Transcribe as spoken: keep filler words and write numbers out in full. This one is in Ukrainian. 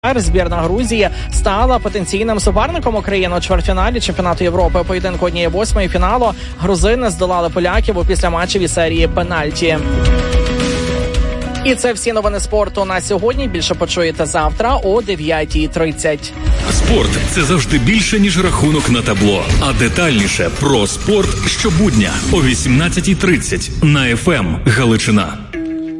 Збірна Грузії стала потенційним суперником України у чвертьфіналі чемпіонату Європи. У поєдинку однієї восьмої фіналу грузини здолали поляків у післяматчевій серії пенальті. І це всі новини спорту на сьогодні. Більше почуєте завтра о дев'ятій тридцять. Спорт – це завжди більше, ніж рахунок на табло. А детальніше про спорт щобудня о вісімнадцятій тридцять на еф ем Галичина.